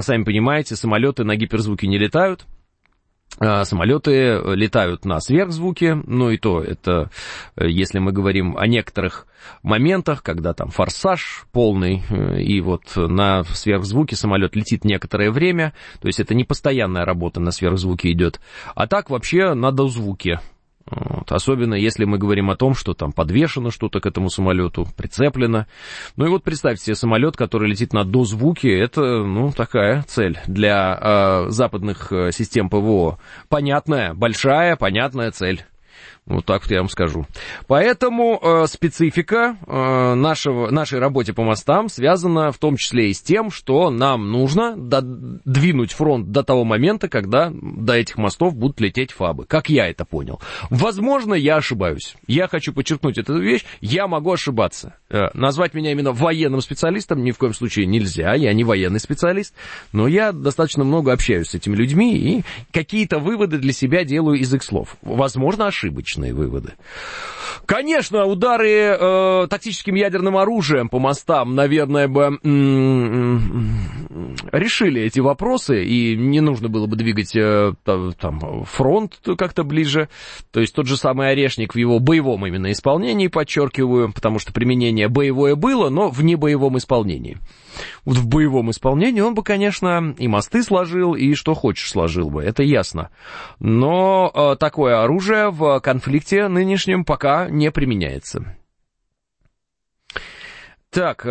сами понимаете, самолеты на гиперзвуке не летают. Самолеты летают на сверхзвуке, ну и то, это если мы говорим о некоторых моментах, когда там форсаж полный, и вот на сверхзвуке самолет летит некоторое время, то есть это не постоянная работа на сверхзвуке идет, а так вообще на дозвуке. Вот. Особенно если мы говорим о том, что там подвешено что-то к этому самолету, прицеплено. Ну и вот представьте себе самолет, который летит на дозвуке, это, ну, такая цель для западных систем ПВО. Понятная, большая, понятная цель. Вот так вот я вам скажу. Поэтому специфика нашей работе по мостам связана в том числе и с тем, что нам нужно двинуть фронт до того момента, когда до этих мостов будут лететь ФАБы. Как я это понял. Возможно, я ошибаюсь. Я хочу подчеркнуть эту вещь. Я могу ошибаться. Назвать меня именно военным специалистом ни в коем случае нельзя. Я не военный специалист. Но я достаточно много общаюсь с этими людьми и какие-то выводы для себя делаю из их слов. Возможно, ошибочные выводы. Конечно, удары тактическим ядерным оружием по мостам, наверное, бы решили эти вопросы, и не нужно было бы двигать там фронт как-то ближе. То есть тот же самый Орешник в его боевом именно исполнении, подчеркиваю, потому что применение боевое было, но в небоевом исполнении. Вот в боевом исполнении он бы, конечно, и мосты сложил, и что хочешь сложил бы, это ясно. Но такое оружие в конфликте нынешнем пока не применяется. Так,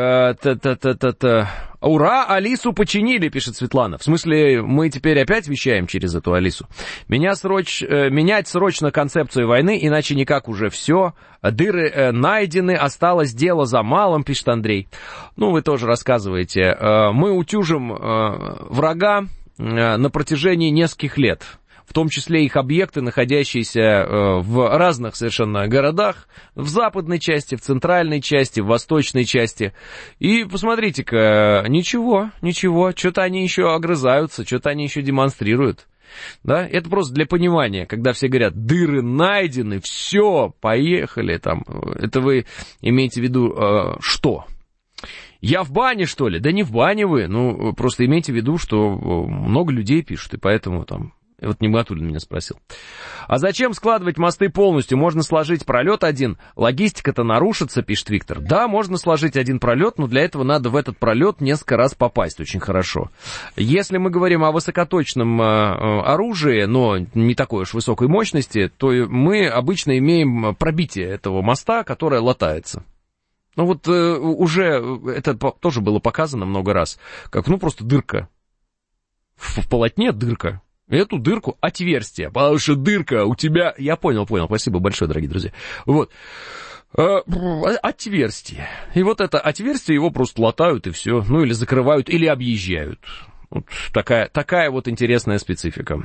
ура, Алису починили, пишет Светлана. В смысле, мы теперь опять вещаем через эту Алису. Менять срочно концепцию войны, иначе никак уже все. Дыры найдены, осталось дело за малым, пишет Андрей. Ну, вы тоже рассказываете. Мы утюжим врага на протяжении нескольких лет. В том числе их объекты, находящиеся в разных совершенно городах, в западной части, в центральной части, в восточной части. И посмотрите-ка, ничего, что-то они еще огрызаются, что-то они еще демонстрируют. Да? Это просто для понимания, когда все говорят, дыры найдены, все, поехали там. Это вы имеете в виду что? Я в бане, что ли? Да не в бане вы, ну, просто имейте в виду, что много людей пишут, и поэтому там... Вот Нигматуллин меня спросил. А зачем складывать мосты полностью? Можно сложить пролет один. Логистика-то нарушится, пишет Виктор. Да, можно сложить один пролет, но для этого надо в этот пролет несколько раз попасть очень хорошо. Если мы говорим о высокоточном оружии, но не такой уж высокой мощности, то мы обычно имеем пробитие этого моста, которое латается. Ну вот уже это тоже было показано много раз. Как, ну, просто дырка. В полотне дырка. Эту дырку отверстие, потому что дырка у тебя... Я понял, спасибо большое, дорогие друзья. Вот. Отверстие. И вот это отверстие его просто латают и все. Ну, или закрывают, или объезжают. Вот такая вот интересная специфика.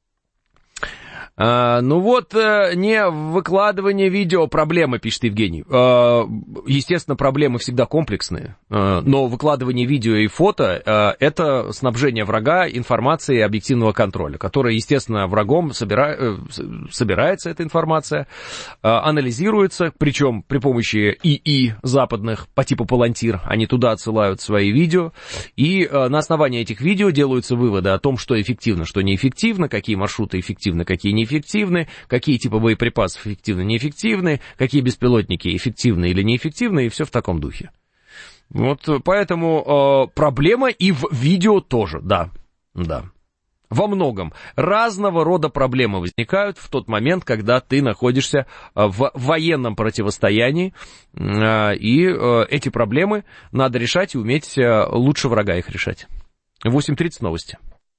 Ну вот, не выкладывание видео проблема, пишет Евгений. Естественно, проблемы всегда комплексные, но выкладывание видео и фото — это снабжение врага информацией объективного контроля, которая, естественно, врагом собирается эта информация, анализируется, причем при помощи ИИ западных по типу Палантир, они туда отсылают свои видео, и на основании этих видео делаются выводы о том, что эффективно, что неэффективно, какие маршруты эффективны, какие неэффективны, какие типы боеприпасов эффективны, неэффективны, какие беспилотники эффективны или неэффективны, и все в таком духе. Вот поэтому проблема и в видео тоже, да. Во многом разного рода проблемы возникают в тот момент, когда ты находишься в военном противостоянии, и эти проблемы надо решать и уметь лучше врага их решать. 8:30 новости.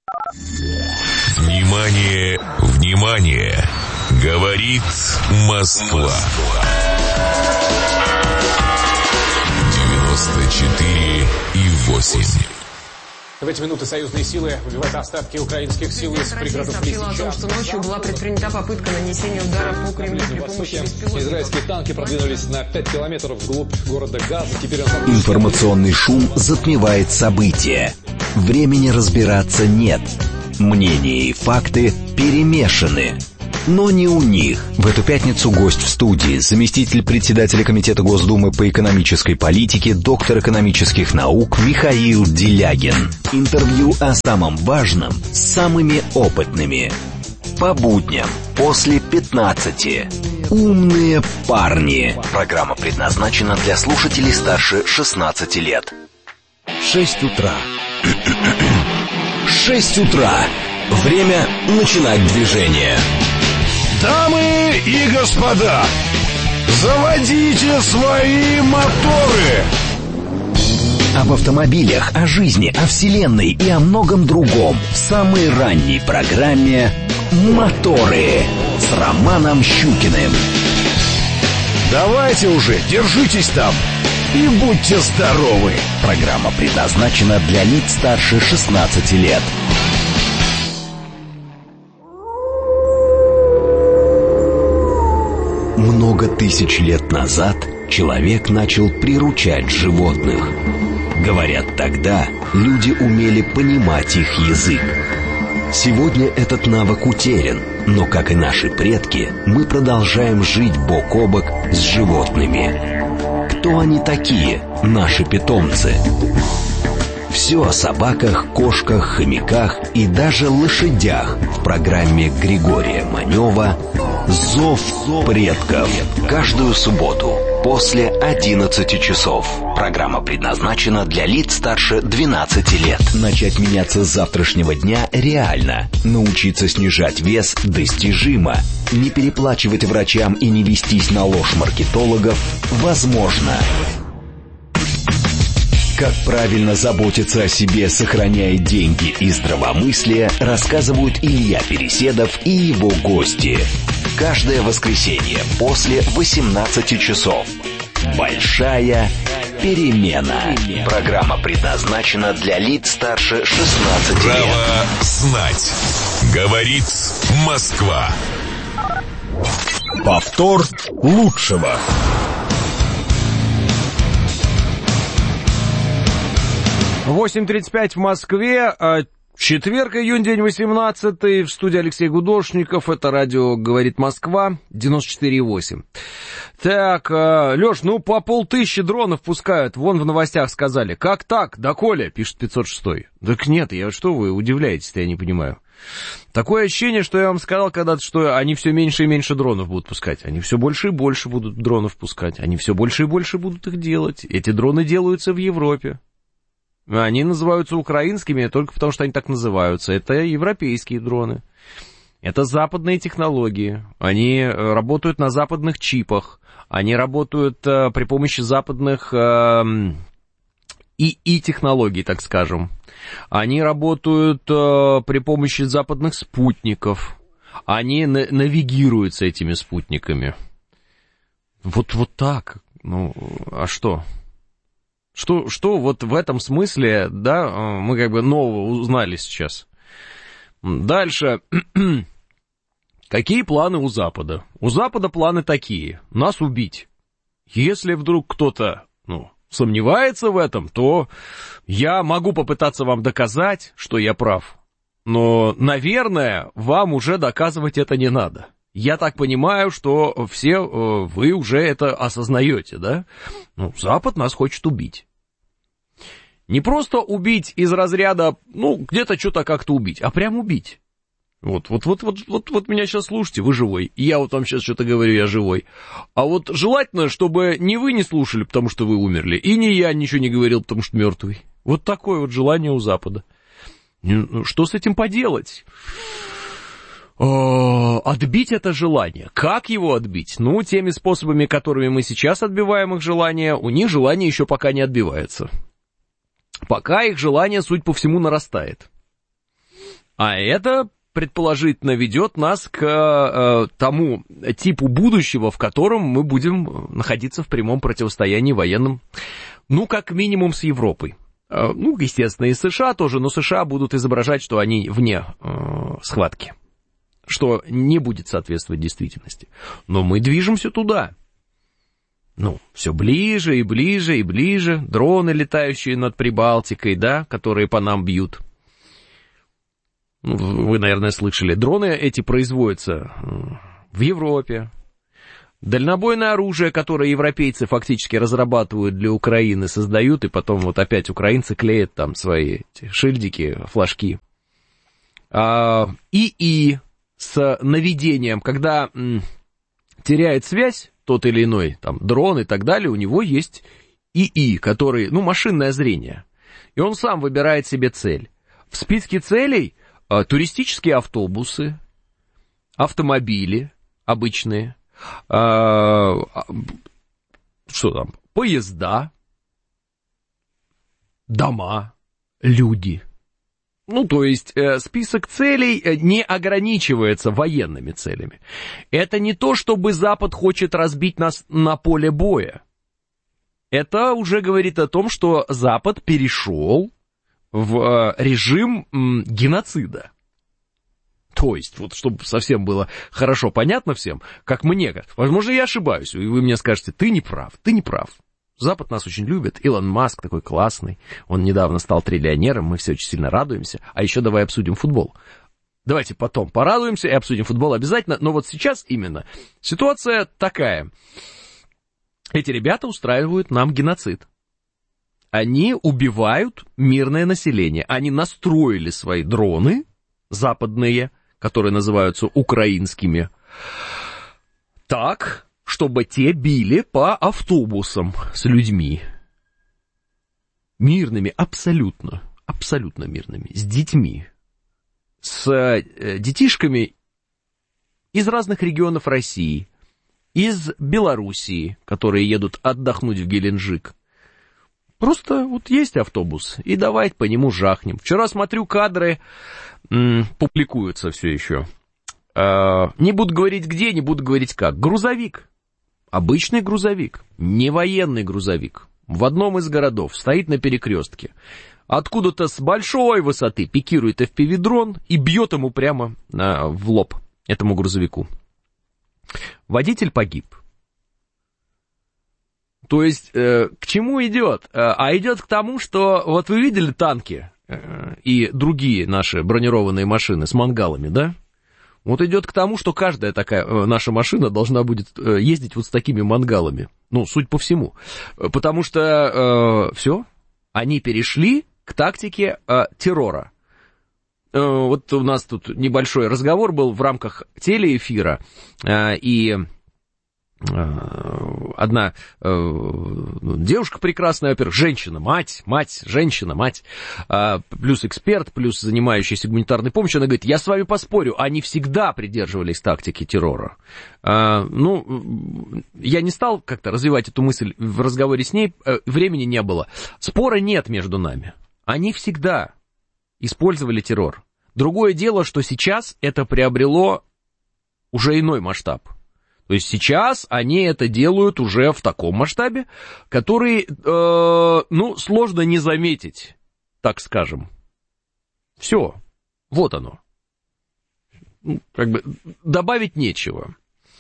Внимание, внимание! Говорит Москва. 94,8. В эти минуты союзные силы выбивают остатки украинских сил из пригородов Лисичанска. Сообщила о том, что ночью была предпринята попытка нанесения удара по Кремлю при помощи беспилотников. Израильские танки продвинулись на 5 километров вглубь города Газа. Теперь Информационный шум затмевает события. Времени разбираться нет. Мнения и факты перемешаны. Но не у них. В эту пятницу гость в студии, заместитель председателя Комитета Госдумы по экономической политике, доктор экономических наук Михаил Делягин. Интервью о самом важном с самыми опытными. По будням после 15. «Умные парни». Программа предназначена для слушателей старше 16 лет. 6 утра. 6 утра. Время начинать движение. Дамы и господа, заводите свои моторы! Об автомобилях, о жизни, о вселенной и о многом другом в самой ранней программе «Моторы» с Романом Щукиным. Давайте уже, держитесь там и будьте здоровы! Программа предназначена для лиц старше 16 лет. Много тысяч лет назад человек начал приручать животных. Говорят, тогда люди умели понимать их язык. Сегодня этот навык утерян, но, как и наши предки, мы продолжаем жить бок о бок с животными. Кто они такие, наши питомцы? Все о собаках, кошках, хомяках и даже лошадях в программе Григория Манева «Зов предков». Каждую субботу после 11 часов. Программа предназначена для лиц старше 12 лет. Начать меняться с завтрашнего дня реально. Научиться снижать вес достижимо. Не переплачивать врачам и не вестись на ложь маркетологов возможно. Как правильно заботиться о себе, сохраняя деньги и здравомыслие, рассказывают Илья Переседов и его гости. Каждое воскресенье после 18 часов. Большая перемена. Программа предназначена для лиц старше 16 лет. Право знать. Говорит Москва. Повтор лучшего. 8:35 в Москве. Четверг, июнь, день 18-й. В студии Алексей Гудошников. Это радио «Говорит Москва», 94,8. Так, Лёш, ну по 500 дронов пускают. Вон в новостях сказали. Как так? Доколе? Пишет 506. Так нет, что вы удивляетесь-то, я не понимаю. Такое ощущение, что я вам сказал когда-то, что они все меньше и меньше дронов будут пускать. Они все больше и больше будут дронов пускать. Они все больше и больше будут их делать. Эти дроны делаются в Европе. Они называются украинскими только потому, что они так называются. Это европейские дроны. Это западные технологии. Они работают на западных чипах. Они работают при помощи западных ИИ-технологий, так скажем. Они работают при помощи западных спутников. Они навигируются этими спутниками. Вот так. Ну, а что? Что вот в этом смысле, да, мы как бы нового узнали сейчас. Дальше. Какие планы у Запада? У Запада планы такие. Нас убить. Если вдруг кто-то, сомневается в этом, то я могу попытаться вам доказать, что я прав. Но, наверное, вам уже доказывать это не надо. Я так понимаю, что все вы уже это осознаете, да? Запад нас хочет убить. Не просто убить из разряда, где-то что-то как-то убить, а прям убить. Вот меня сейчас слушайте, вы живой. И я вот вам сейчас что-то говорю, я живой. А вот желательно, чтобы не вы не слушали, потому что вы умерли, и не я ничего не говорил, потому что мертвый. Вот такое вот желание у Запада. Что с этим поделать? Отбить это желание. Как его отбить? Теми способами, которыми мы сейчас отбиваем их желание, у них желание еще пока не отбивается. Пока их желание, судя по всему, нарастает. А это, предположительно, ведет нас к тому типу будущего, в котором мы будем находиться в прямом противостоянии военном, как минимум с Европой. Естественно, и США тоже, но США будут изображать, что они вне схватки. Что не будет соответствовать действительности. Но мы движемся туда. Все ближе и ближе и ближе. Дроны, летающие над Прибалтикой, да, которые по нам бьют. Вы, наверное, слышали. Дроны эти производятся в Европе. Дальнобойное оружие, которое европейцы фактически разрабатывают для Украины, создают, и потом вот опять украинцы клеят там свои эти шильдики, флажки. ИИ с наведением, когда теряет связь тот или иной там дрон и так далее, у него есть ИИ, который, машинное зрение. И он сам выбирает себе цель. В списке целей туристические автобусы, автомобили обычные, поезда, дома, люди. То есть список целей не ограничивается военными целями. Это не то, чтобы Запад хочет разбить нас на поле боя. Это уже говорит о том, что Запад перешел в режим геноцида. То есть, вот чтобы совсем было хорошо понятно всем, как мне кажется, возможно, я ошибаюсь, и вы мне скажете, ты не прав. Запад нас очень любит, Илон Маск такой классный, он недавно стал триллионером, мы все очень сильно радуемся, а еще давай обсудим футбол. Давайте потом порадуемся и обсудим футбол обязательно, но вот сейчас именно ситуация такая. Эти ребята устраивают нам геноцид. Они убивают мирное население, они настроили свои дроны западные, которые называются украинскими, так, чтобы те били по автобусам с людьми. Мирными, абсолютно мирными, с детьми, с детишками из разных регионов России, из Белоруссии, которые едут отдохнуть в Геленджик. Просто вот есть автобус, и давайте по нему жахнем. Вчера смотрю кадры, публикуются все еще. Не буду говорить где, не буду говорить как. Грузовик, обычный грузовик, не военный грузовик, в одном из городов, стоит на перекрестке. Откуда-то с большой высоты пикирует FPV-дрон и бьет ему прямо в лоб, этому грузовику. Водитель погиб. То есть, к чему идет? А идет к тому, что, вот вы видели танки и другие наши бронированные машины с мангалами, да? Вот идет к тому, что каждая такая наша машина должна будет ездить вот с такими мангалами. Суть по всему. Потому что, все, они перешли к тактике террора. Вот у нас тут небольшой разговор был в рамках телеэфира, и одна девушка прекрасная, во-первых, женщина, мать, женщина, плюс эксперт, плюс занимающийся гуманитарной помощью, она говорит, я с вами поспорю, они всегда придерживались тактики террора. Я не стал как-то развивать эту мысль в разговоре с ней, времени не было. Спора нет между нами. Они всегда использовали террор. Другое дело, что сейчас это приобрело уже иной масштаб. То есть сейчас они это делают уже в таком масштабе, который, сложно не заметить, так скажем. Все, вот оно. Добавить нечего.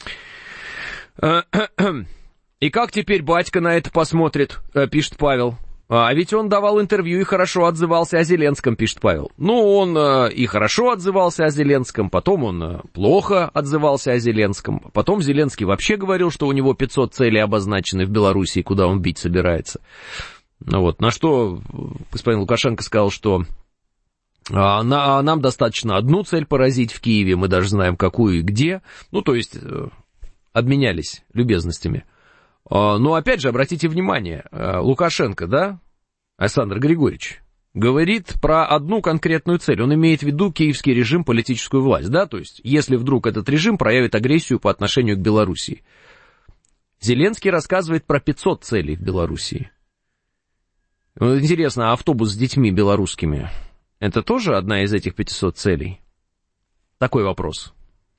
И как теперь батька на это посмотрит, пишет Павел. А ведь он давал интервью и хорошо отзывался о Зеленском, пишет Павел. Он и хорошо отзывался о Зеленском, потом он плохо отзывался о Зеленском. Потом Зеленский вообще говорил, что у него 500 целей обозначены в Белоруссии, куда он бить собирается. На что господин Лукашенко сказал, что нам достаточно одну цель поразить в Киеве, мы даже знаем какую и где. То есть обменялись любезностями. Но опять же, обратите внимание, Лукашенко, да, Александр Григорьевич, говорит про одну конкретную цель. Он имеет в виду киевский режим, политическую власть, да, то есть, если вдруг этот режим проявит агрессию по отношению к Белоруссии. Зеленский рассказывает про 500 целей в Белоруссии. Интересно, а автобус с детьми белорусскими, это тоже одна из этих 500 целей? Такой вопрос.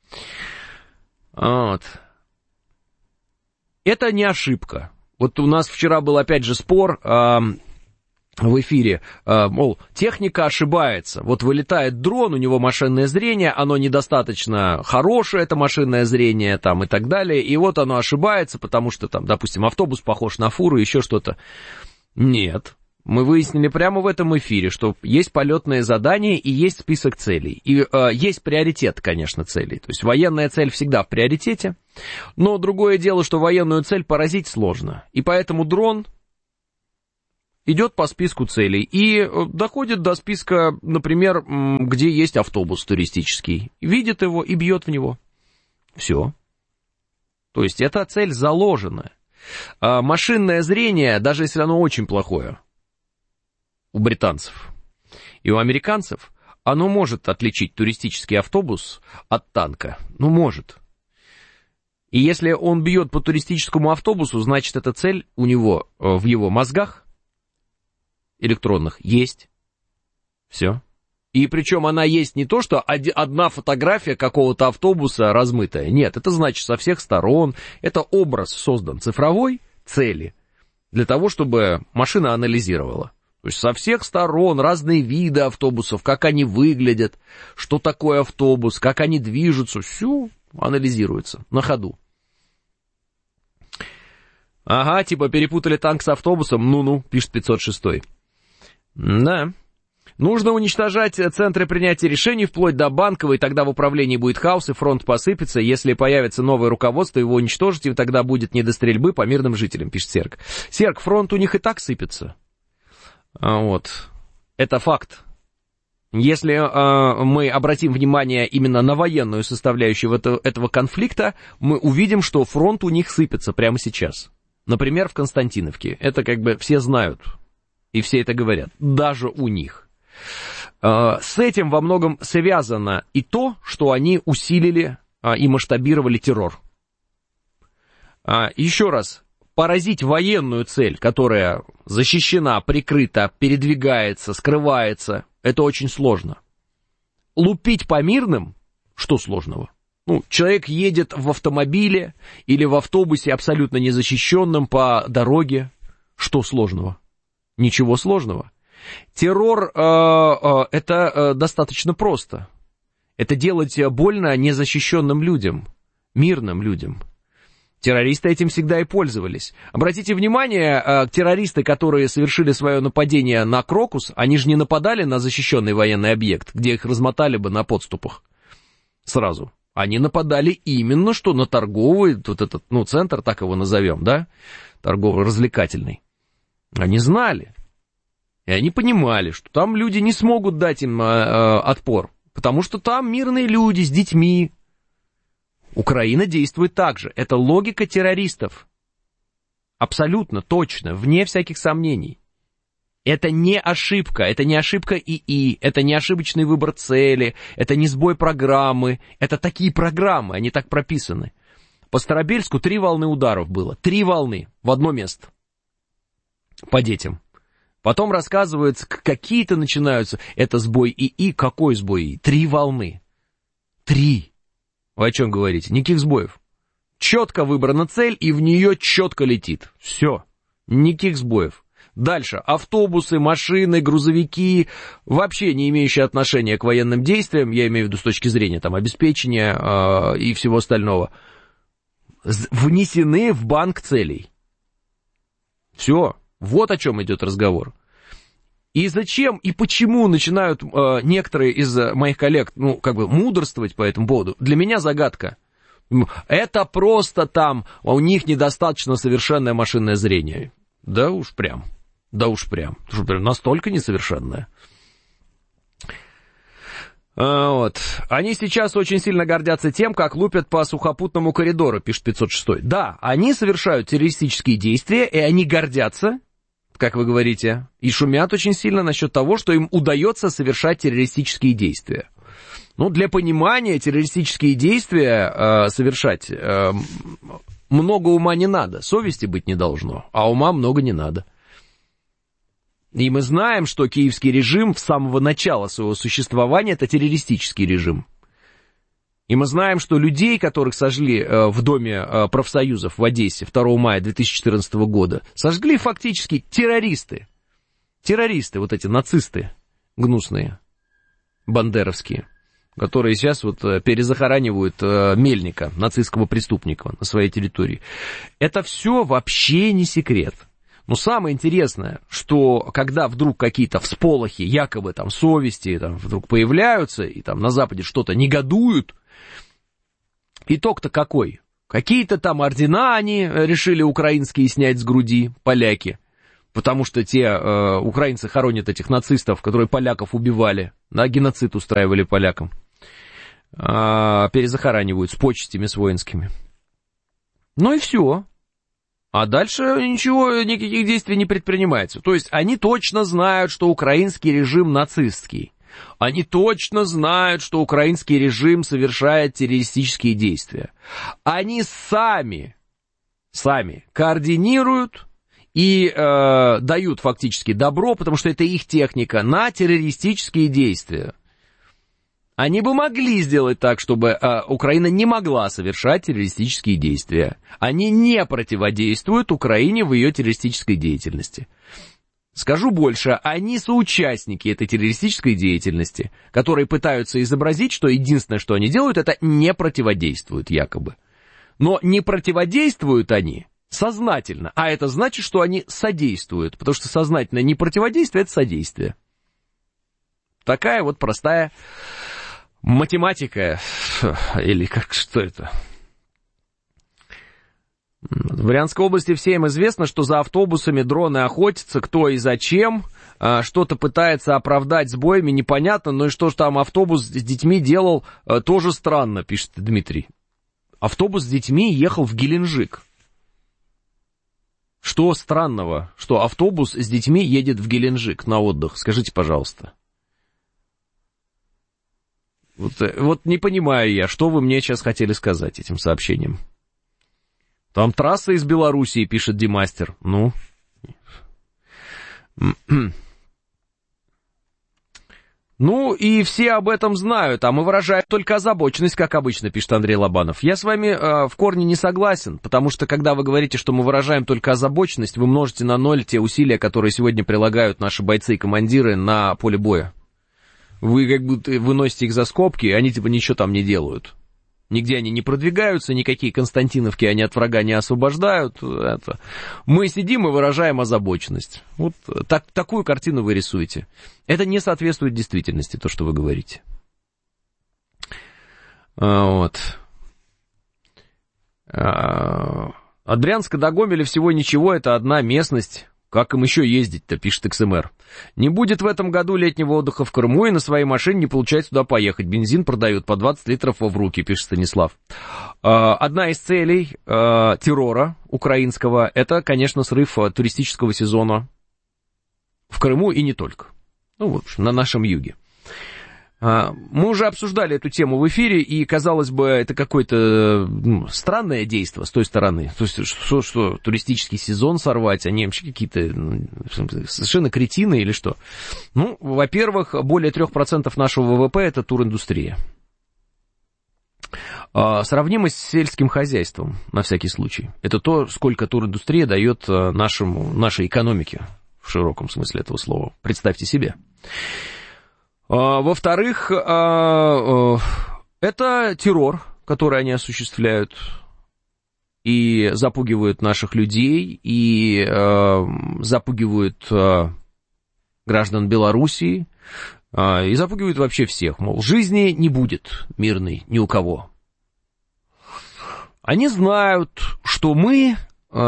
Это не ошибка. Вот у нас вчера был опять же спор в эфире, мол, техника ошибается. Вот вылетает дрон, у него машинное зрение, оно недостаточно хорошее, это машинное зрение, там, и так далее, и вот оно ошибается, потому что, там, допустим, автобус похож на фуру, еще что-то. Нет, Мы выяснили прямо в этом эфире, что есть полетные задания и есть список целей. И есть приоритет, конечно, целей. То есть военная цель всегда в приоритете. Но другое дело, что военную цель поразить сложно. И поэтому дрон идет по списку целей и доходит до списка, например, где есть автобус туристический. Видит его и бьет в него. Все. То есть эта цель заложена. Машинное зрение, даже если оно очень плохое, у британцев и у американцев, оно может отличить туристический автобус от танка. Ну, может. И если он бьет по туристическому автобусу, значит, эта цель у него в его мозгах электронных есть. Все. И причем она есть не то, что одна фотография какого-то автобуса размытая. Нет, это значит со всех сторон. Это образ создан цифровой цели для того, чтобы машина анализировала. То есть со всех сторон разные виды автобусов, как они выглядят, что такое автобус, как они движутся, все анализируется на ходу. Ага, типа перепутали танк с автобусом, ну-ну, пишет 506. Да. Нужно уничтожать центры принятия решений вплоть до Банковой, тогда в управлении будет хаос и фронт посыпется. Если появится новое руководство, его уничтожить, и тогда будет не до стрельбы по мирным жителям, пишет Серг. Серг, фронт у них и так сыпется. Вот. Это факт. Если мы обратим внимание именно на военную составляющую этого конфликта, мы увидим, что фронт у них сыпется прямо сейчас. Например, в Константиновке. Это как бы все знают, и все это говорят, даже у них. С этим во многом связано и то, что они усилили и масштабировали террор. Еще раз. Поразить военную цель, которая защищена, прикрыта, передвигается, скрывается, это очень сложно. Лупить по мирным, что сложного? Ну, человек едет в автомобиле или в автобусе абсолютно незащищенном по дороге, что сложного? Ничего сложного. Террор это достаточно просто. Это делать больно незащищенным людям, мирным людям. Террористы этим всегда и пользовались. Обратите внимание, террористы, которые совершили свое нападение на Крокус, они же не нападали на защищенный военный объект, где их размотали бы на подступах сразу. Они нападали именно что на торговый, вот этот, центр, так его назовем, да, торгово-развлекательный. Они знали, и они понимали, что там люди не смогут дать им отпор, потому что там мирные люди с детьми. Украина действует так же. Это логика террористов. Абсолютно, точно, вне всяких сомнений. Это не ошибка ИИ, это не ошибочный выбор цели, это не сбой программы, это такие программы, они так прописаны. По Старобельску 3 волны ударов было, 3 волны в одно место по детям. Потом рассказывается, какие-то начинаются, это сбой ИИ, какой сбой ИИ? 3 волны. 3. Вы о чем говорите? Никаких сбоев. Четко выбрана цель, и в нее четко летит. Все. Никаких сбоев. Дальше. Автобусы, машины, грузовики, вообще не имеющие отношения к военным действиям, я имею в виду с точки зрения там, обеспечения и всего остального, внесены в банк целей. Все. Вот о чем идет разговор. И зачем и почему начинают некоторые из моих коллег, мудрствовать по этому поводу, для меня загадка. Это просто там, у них недостаточно совершенное машинное зрение. Да уж прям. Настолько несовершенное. Вот. Они сейчас очень сильно гордятся тем, как лупят по сухопутному коридору, пишет 506. Да, они совершают террористические действия, и они гордятся, как вы говорите, и шумят очень сильно насчет того, что им удается совершать террористические действия. Для понимания террористические действия совершать много ума не надо, совести быть не должно, а ума много не надо. И мы знаем, что киевский режим с самого начала своего существования это террористический режим. И мы знаем, что людей, которых сожгли в Доме профсоюзов в Одессе 2 мая 2014 года, сожгли фактически террористы. Террористы, вот эти нацисты гнусные, бандеровские, которые сейчас перезахоранивают Мельника, нацистского преступника на своей территории. Это все вообще не секрет. Но самое интересное, что когда вдруг какие-то всполохи якобы там совести там, вдруг появляются, и там на Западе что-то негодуют, итог-то какой? Какие-то там ордена они решили украинские снять с груди, поляки, потому что те украинцы хоронят этих нацистов, которые поляков убивали, да, геноцид устраивали полякам, перезахоранивают с почестями, с воинскими. Ну и все. А дальше ничего, никаких действий не предпринимается. То есть они точно знают, что украинский режим нацистский. Они точно знают, что украинский режим совершает террористические действия. Они сами координируют и дают фактически добро, потому что это их техника, на террористические действия. Они бы могли сделать так, чтобы Украина не могла совершать террористические действия. Они не противодействуют Украине в ее террористической деятельности. Скажу больше, они соучастники этой террористической деятельности, которые пытаются изобразить, что единственное, что они делают, это не противодействуют якобы. Но не противодействуют они сознательно, а это значит, что они содействуют, потому что сознательное не противодействие, это содействие. Такая вот простая математика, или как, что это? В Брянской области всем известно, что за автобусами дроны охотятся, кто и зачем, что-то пытается оправдать сбоями, непонятно, но и что ж там автобус с детьми делал, тоже странно, пишет Дмитрий. Автобус с детьми ехал в Геленджик. Что странного, что автобус с детьми едет в Геленджик на отдых? Скажите, пожалуйста. Вот не понимаю я, что вы мне сейчас хотели сказать этим сообщением. Там трасса из Белоруссии, пишет Димастер. Ну. Ну, и все об этом знают, а мы выражаем только озабоченность, как обычно, пишет Андрей Лобанов. Я с вами в корне не согласен, потому что, когда вы говорите, что мы выражаем только озабоченность, вы множите на ноль те усилия, которые сегодня прилагают наши бойцы и командиры на поле боя. Вы как будто выносите их за скобки, и они типа ничего там не делают. Нигде они не продвигаются, никакие Константиновки они от врага не освобождают. Это. Мы сидим и выражаем озабоченность. Вот такую картину вы рисуете. Это не соответствует действительности, то, что вы говорите. Вот. От Брянска до Гомеля всего ничего, это одна местность. Как им еще ездить-то, пишет XMR. Не будет в этом году летнего отдыха в Крыму, и на своей машине не получается туда поехать. Бензин продают по 20 литров в руки, пишет Станислав. Одна из целей террора украинского, это, конечно, срыв туристического сезона в Крыму и не только. Ну, в общем, на нашем юге. Мы уже обсуждали эту тему в эфире, и, казалось бы, это какое-то странное действие с той стороны. То есть, что туристический сезон сорвать, они вообще какие-то совершенно кретины или что? Ну, во-первых, более 3% нашего ВВП – это туриндустрия. Сравнимо с сельским хозяйством, на всякий случай. Это то, сколько туриндустрия дает нашей экономике, в широком смысле этого слова. Представьте себе. Во-вторых, это террор, который они осуществляют и запугивают наших людей, и запугивают граждан Белоруссии, и запугивают вообще всех, мол, жизни не будет мирной ни у кого. Они знают, что мы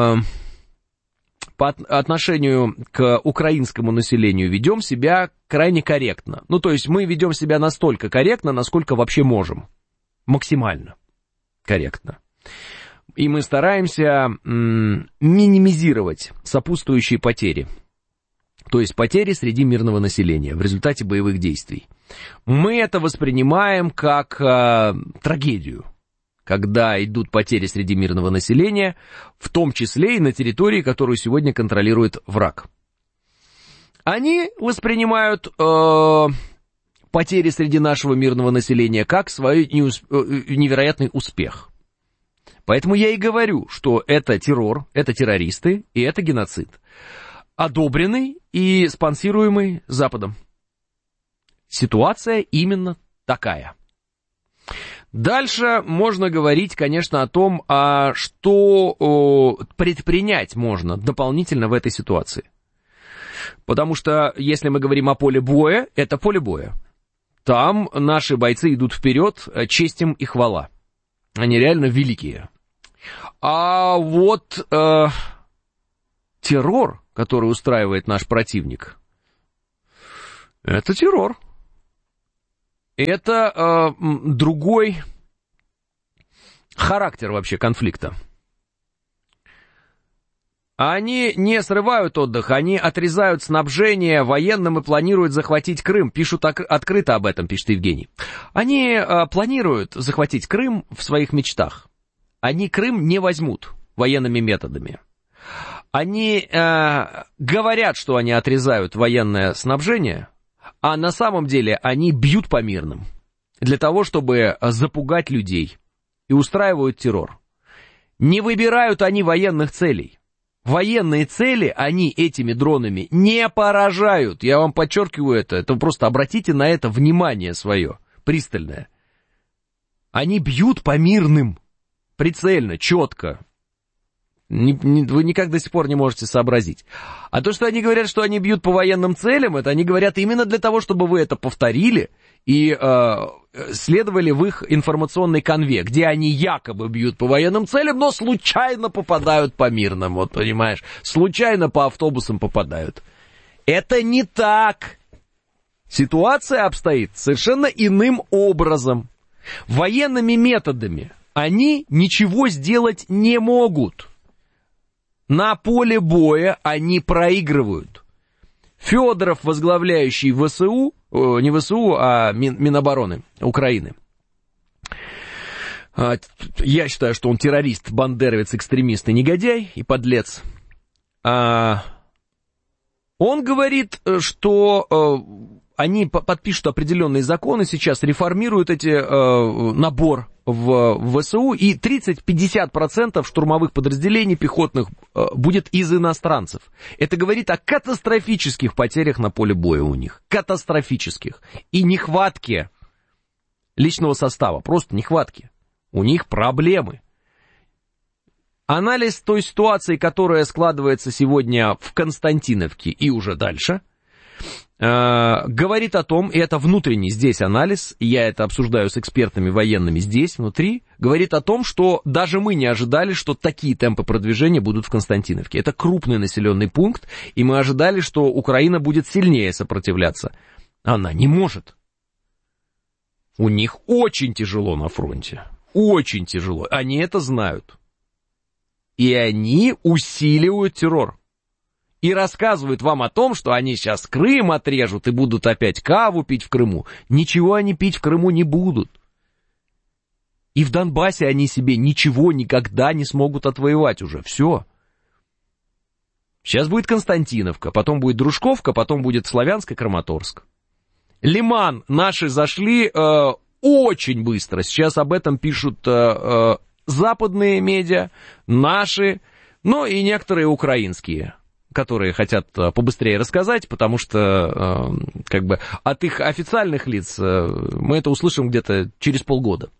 по отношению к украинскому населению ведем себя крайне корректно. Ну, то есть мы ведем себя настолько корректно, насколько вообще можем. Максимально корректно. И мы стараемся минимизировать сопутствующие потери. То есть потери среди мирного населения в результате боевых действий. Мы это воспринимаем как трагедию, когда идут потери среди мирного населения, в том числе и на территории, которую сегодня контролирует враг. Они воспринимают потери среди нашего мирного населения как свой невероятный успех. Поэтому я и говорю, что это террор, это террористы и это геноцид, одобренный и спонсируемый Западом. Ситуация именно такая. Дальше можно говорить, конечно, о том, что предпринять можно дополнительно в этой ситуации. Потому что, если мы говорим о поле боя, это поле боя. Там наши бойцы идут вперед, честь им и хвала. Они реально великие. А вот террор, который устраивает наш противник, это террор. Это другой характер вообще конфликта. Они не срывают отдых, они отрезают снабжение военным и планируют захватить Крым. Пишут открыто об этом, пишет Евгений. Они планируют захватить Крым в своих мечтах. Они Крым не возьмут военными методами. Они говорят, что они отрезают военное снабжение, а на самом деле они бьют по мирным для того, чтобы запугать людей и устраивают террор. Не выбирают они военных целей. Военные цели они этими дронами не поражают. Я вам подчеркиваю это. Это просто обратите на это внимание свое, пристальное. Они бьют по мирным. Прицельно, четко. Вы никак до сих пор не можете сообразить. А то, что они говорят, что они бьют по военным целям, это они говорят именно для того, чтобы вы это повторили и следовали в их информационной канве, где они якобы бьют по военным целям, но случайно попадают по мирным, вот понимаешь, случайно по автобусам попадают. Это не так. Ситуация обстоит совершенно иным образом. Военными методами они ничего сделать не могут. На поле боя они проигрывают. Федоров, возглавляющий ВСУ, не ВСУ, а Минобороны Украины. Я считаю, что он террорист, бандеровец, экстремист и негодяй, и подлец. Он говорит, что они подпишут определенные законы, сейчас реформируют набор в ВСУ, и 30-50% штурмовых подразделений пехотных будет из иностранцев. Это говорит о катастрофических потерях на поле боя у них. Катастрофических. И нехватке личного состава. Просто нехватке. У них проблемы. Анализ той ситуации, которая складывается сегодня в Константиновке и уже дальше, говорит о том, и это внутренний здесь анализ, я это обсуждаю с экспертами военными здесь, внутри, говорит о том, что даже мы не ожидали, что такие темпы продвижения будут в Константиновке. Это крупный населенный пункт, и мы ожидали, что Украина будет сильнее сопротивляться. Она не может. У них очень тяжело на фронте. Очень тяжело. Они это знают. И они усиливают террор. И рассказывают вам о том, что они сейчас Крым отрежут и будут опять каву пить в Крыму. Ничего они пить в Крыму не будут. И в Донбассе они себе ничего никогда не смогут отвоевать уже. Все. Сейчас будет Константиновка, потом будет Дружковка, потом будет Славянск и Краматорск. Лиман наши зашли очень быстро. Сейчас об этом пишут западные медиа, наши, но и некоторые украинские, которые хотят побыстрее рассказать, потому что как бы от их официальных лиц мы это услышим где-то через полгода.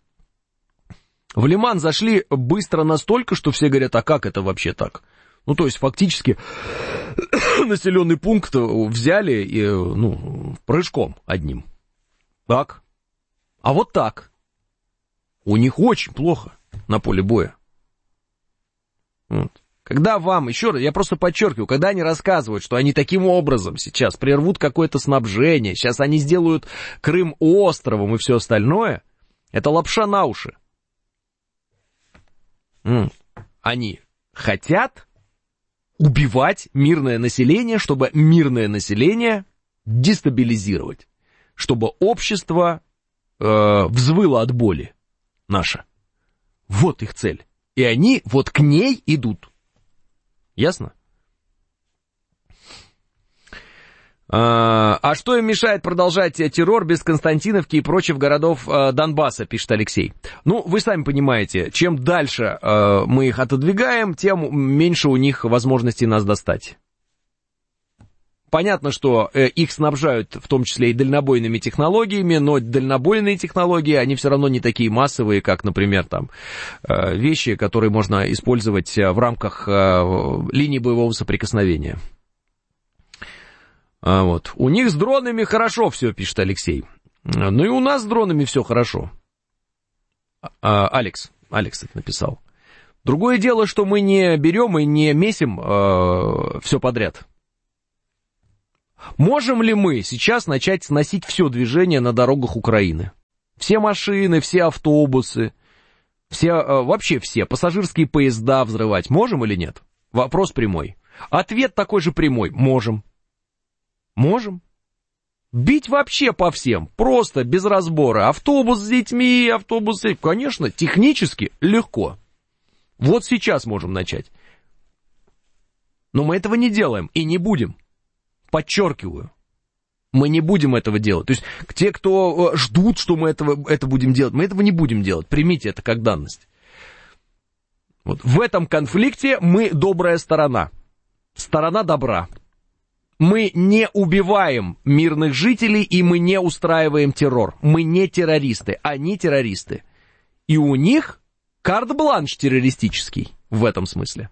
В Лиман зашли быстро настолько, что все говорят, а как это вообще так? Ну, то есть, фактически, населенный пункт взяли и, прыжком одним. Так. А вот так. У них очень плохо на поле боя. Вот. Когда вам, еще раз, я просто подчеркиваю, когда они рассказывают, что они таким образом сейчас прервут какое-то снабжение, сейчас они сделают Крым островом и все остальное, это лапша на уши. Они хотят убивать мирное население, чтобы мирное население дестабилизировать, чтобы общество взвыло от боли наше. Вот их цель. И они вот к ней идут. Ясно? А что им мешает продолжать террор без Константиновки и прочих городов Донбасса, пишет Алексей. Ну, вы сами понимаете, чем дальше мы их отодвигаем, тем меньше у них возможностей нас достать. Понятно, что их снабжают в том числе и дальнобойными технологиями, но дальнобойные технологии, они все равно не такие массовые, как, например, там, вещи, которые можно использовать в рамках линии боевого соприкосновения. Вот. У них с дронами хорошо все, пишет Алексей. Ну и у нас с дронами все хорошо. Алекс это написал. Другое дело, что мы не берем и не месим все подряд. Можем ли мы сейчас начать сносить все движение на дорогах Украины? Все машины, все автобусы, вообще все пассажирские поезда взрывать можем или нет? Вопрос прямой. Ответ такой же прямой. Можем. Можем. Бить вообще по всем, просто без разбора. Автобус с детьми, автобусы, конечно, технически легко. Вот сейчас можем начать. Но мы этого не делаем и не будем. Подчеркиваю, мы не будем этого делать. То есть те, кто ждут, что мы это будем делать, мы этого не будем делать. Примите это как данность. Вот. В этом конфликте мы добрая сторона. Сторона добра. Мы не убиваем мирных жителей, и мы не устраиваем террор. Мы не террористы, они террористы. И у них карт-бланш террористический в этом смысле.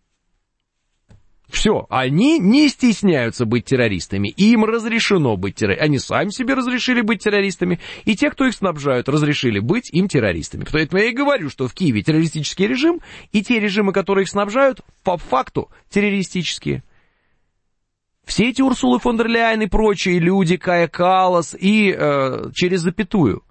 Все, они не стесняются быть террористами, им разрешено быть террористами. Они сами себе разрешили быть террористами, и те, кто их снабжают, разрешили быть им террористами. Поэтому я и говорю, что в Киеве террористический режим, и те режимы, которые их снабжают, по факту террористические. Все эти Урсулы фон дер Ляйен и прочие люди, Кая Каллас, и через запятую.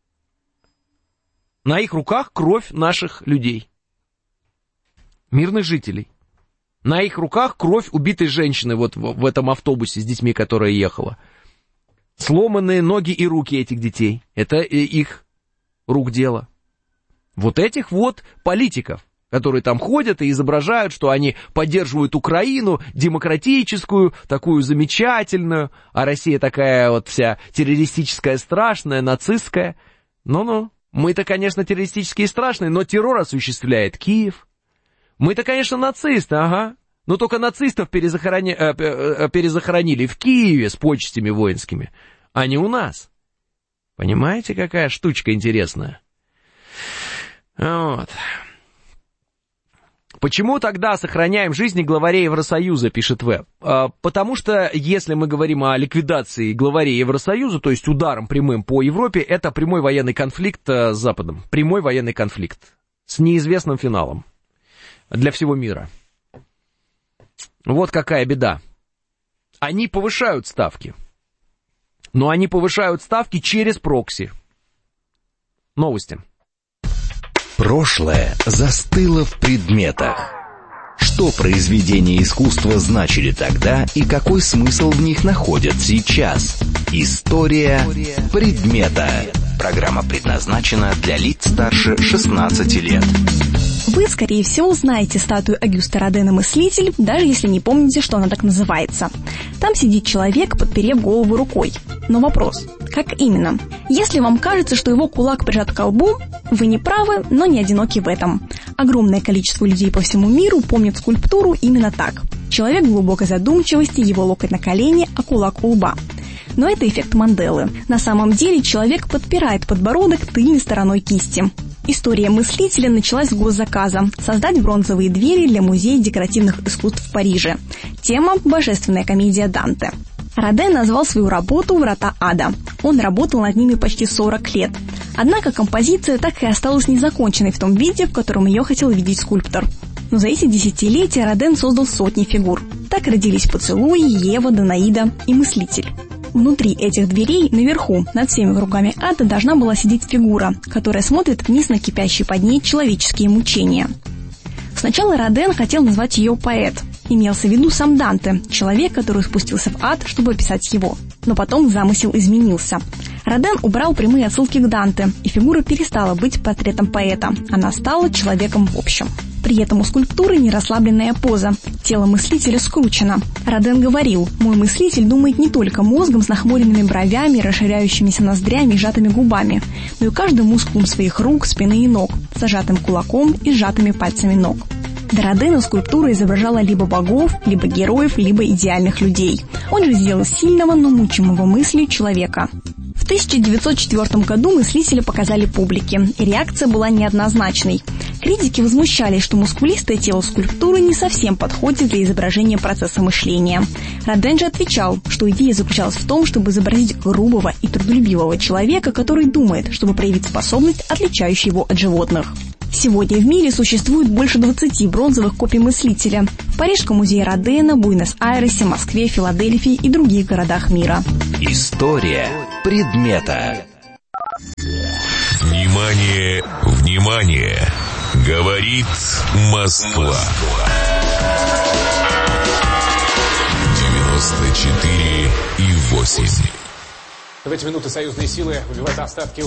На их руках кровь наших людей, мирных жителей. На их руках кровь убитой женщины вот в этом автобусе с детьми, которая ехала. Сломанные ноги и руки этих детей. Это их рук дело. Вот этих вот политиков, которые там ходят и изображают, что они поддерживают Украину, демократическую, такую замечательную, а Россия такая вот вся террористическая, страшная, нацистская. Ну-ну, мы-то, конечно, террористические и страшные, но террор осуществляет Киев. Мы-то, конечно, нацисты, ага, но только нацистов перезахоронили в Киеве с почестями воинскими, а не у нас. Понимаете, какая штучка интересная? Вот. Почему тогда сохраняем жизни главарей Евросоюза, пишет Веб? Потому что, если мы говорим о ликвидации главарей Евросоюза, то есть ударом прямым по Европе, это прямой военный конфликт с Западом. Прямой военный конфликт с неизвестным финалом для всего мира. Вот какая беда. Они повышают ставки. Но они повышают ставки через прокси. Новости. Прошлое застыло в предметах. Что произведения искусства значили тогда и какой смысл в них находят сейчас? История предмета. Программа предназначена для лиц старше 16 лет. Вы, скорее всего, знаете статую Огюста Родена «Мыслитель», даже если не помните, что она так называется. Там сидит человек, подперев голову рукой. Но вопрос, как именно? Если вам кажется, что его кулак прижат к колбу, вы не правы, но не одиноки в этом. Огромное количество людей по всему миру помнит скульптуру именно так. Человек в глубокой задумчивости, его локоть на колене, а кулак у лба. Но это эффект Манделы. На самом деле человек подпирает подбородок тыльной стороной кисти. История мыслителя началась с госзаказа – создать бронзовые двери для Музея декоративных искусств в Париже. Тема – божественная комедия Данте. Роден назвал свою работу «Врата ада». Он работал над ними почти 40 лет. Однако композиция так и осталась незаконченной в том виде, в котором ее хотел видеть скульптор. Но за эти десятилетия Роден создал сотни фигур. Так родились «Поцелуи», «Ева», «Данаида» и «Мыслитель». Внутри этих дверей, наверху, над всеми кругами ада, должна была сидеть фигура, которая смотрит вниз на кипящие под ней человеческие мучения. Сначала Роден хотел назвать ее поэт. Имелся в виду сам Данте, человек, который спустился в ад, чтобы описать его. Но потом замысел изменился. Роден убрал прямые отсылки к Данте, и фигура перестала быть портретом поэта. Она стала человеком в общем. При этом у скульптуры нерасслабленная поза. Тело мыслителя скручено. Роден говорил: «Мой мыслитель думает не только мозгом с нахмуренными бровями, расширяющимися ноздрями и сжатыми губами, но и каждым мускулом своих рук, спины и ног, с зажатым кулаком и сжатыми пальцами ног». До Родена скульптура изображала либо богов, либо героев, либо идеальных людей. Он же сделал сильного, но мучимого мыслью человека. В 1904 году мыслители показали публике, и реакция была неоднозначной. Критики возмущались, что мускулистое тело скульптуры не совсем подходит для изображения процесса мышления. Роден же отвечал, что идея заключалась в том, чтобы изобразить грубого и трудолюбивого человека, который думает, чтобы проявить способность, отличающую его от животных. Сегодня в мире существует больше 20 бронзовых копий мыслителя. В Парижском музее Родена, Буэнос-Айресе, Москве, Филадельфии и других городах мира. История предмета. Внимание, внимание! Говорит Москва. 94,8. В эти минуты союзные силы выбивают остатки